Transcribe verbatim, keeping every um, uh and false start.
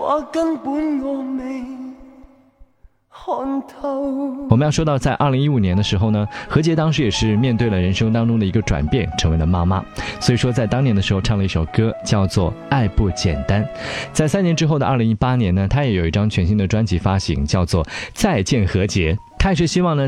我根本我未看透。 我们要说到在二零一五年的时候呢，何洁当时也是面对了人生当中的一个转变，成为了妈妈，所以说在当年的时候唱了一首歌叫做《爱不简单》。在三年之后的二零一八年呢，她也有一张全新的专辑发行，叫做《再见何洁》。她也是希望呢